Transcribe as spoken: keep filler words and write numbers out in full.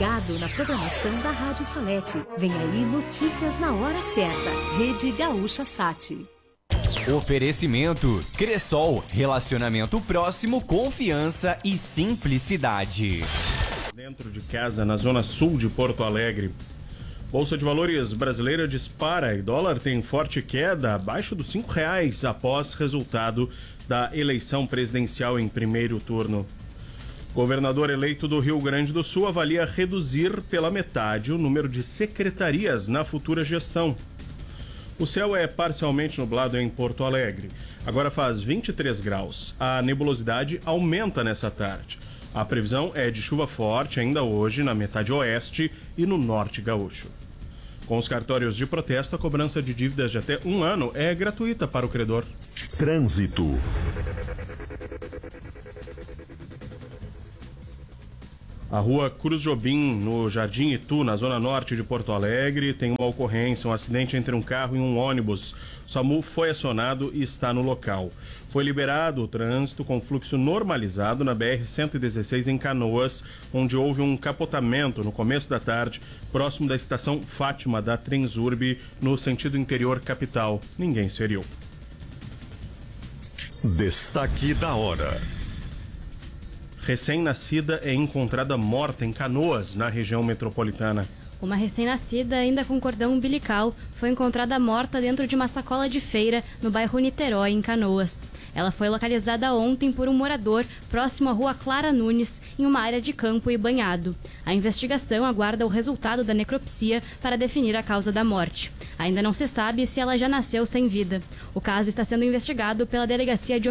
ligado na programação da Rádio Salete. Vem aí notícias na hora certa. Rede Gaúcha Sat. Oferecimento Cressol, relacionamento próximo, confiança e simplicidade. Dentro de casa, na zona sul de Porto Alegre, Bolsa de Valores brasileira dispara e dólar tem forte queda abaixo dos cinco reais após resultado da eleição presidencial em primeiro turno. Governador eleito do Rio Grande do Sul avalia reduzir pela metade o número de secretarias na futura gestão. O céu é parcialmente nublado em Porto Alegre. Agora faz vinte e três graus. A nebulosidade aumenta nessa tarde. A previsão é de chuva forte ainda hoje na metade oeste e no norte gaúcho. Com os cartórios de protesto, a cobrança de dívidas de até um ano é gratuita para o credor. Trânsito. A rua Cruz Jobim, no Jardim Itu, na zona norte de Porto Alegre, tem uma ocorrência, um acidente entre um carro e um ônibus. O SAMU foi acionado e está no local. Foi liberado o trânsito com fluxo normalizado na B R cento e dezesseis em Canoas, onde houve um capotamento no começo da tarde, próximo da estação Fátima da Transurb, no sentido interior capital. Ninguém se feriu. Destaque da hora. Recém-nascida é encontrada morta em Canoas, na região metropolitana. Uma recém-nascida, ainda com cordão umbilical, foi encontrada morta dentro de uma sacola de feira no bairro Niterói, em Canoas. Ela foi localizada ontem por um morador próximo à rua Clara Nunes, em uma área de campo e banhado. A investigação aguarda o resultado da necropsia para definir a causa da morte. Ainda não se sabe se ela já nasceu sem vida. O caso está sendo investigado pela Delegacia de